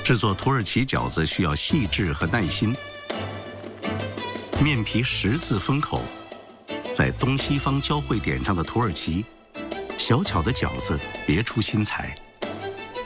制作土耳其饺子需要细致和耐心。面皮十字封口，在东西方交汇点上的土耳其，小巧的饺子别出心裁。